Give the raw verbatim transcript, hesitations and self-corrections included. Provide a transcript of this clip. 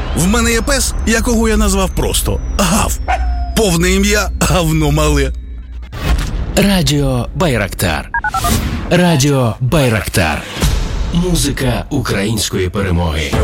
В мене є пес, якого я назвав просто Гав. Повне ім'я Гавно Мале. Радіо Байрактар. Радіо Байрактар. Музика української перемоги.